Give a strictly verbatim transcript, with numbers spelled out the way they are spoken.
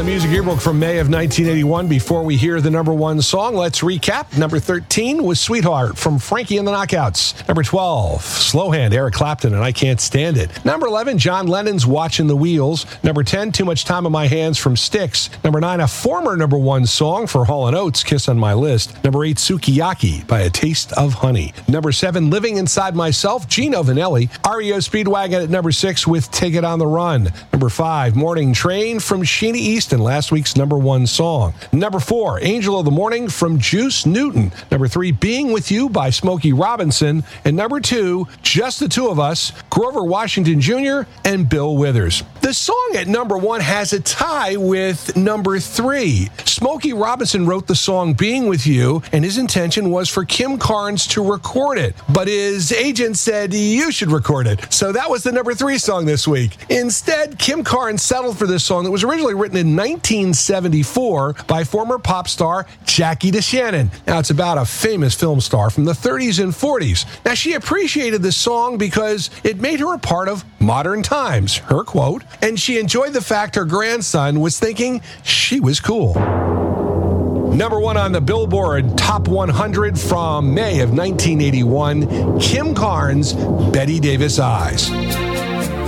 the Music Yearbook from May of nineteen eighty-one. Before we hear the number one song, let's recap. Number thirteen was Sweetheart from Frankie and the Knockouts. Number twelve, Slow Hand, Eric Clapton, and I Can't Stand It. Number eleven, John Lennon's Watching the Wheels. Number ten, Too Much Time on My Hands from Styx. Number nine, a former number one song for Hall and Oates, Kiss on My List. Number eight, Sukiyaki by A Taste of Honey. Number seven, Living Inside Myself, Gino Vanelli. R E O Speedwagon at number six with Take It on the Run. Number five, Morning Train from Sheena Easton, last week's number one song. Number four, Angel of the Morning from Juice Newton. Number three, Being With You by Smokey Robinson. And number two, Just the Two of Us, Grover Washington Junior and Bill Withers. The song at number one has a tie with number three. Smokey Robinson wrote the song Being With You, and his intention was for Kim Carnes to record it. But his agent said, you should record it. So that was the number three song this week. Instead, Kim Carnes settled for this song that was originally written in nineteen seventy-four by former pop star Jackie DeShannon. Now, it's about a famous film star from the thirties and forties. Now, she appreciated this song because it made her a part of modern times, her quote, and she enjoyed the fact her grandson was thinking she was cool. Number one on the Billboard Top one hundred from May of nineteen eighty-one, Kim Carnes, Betty Davis Eyes.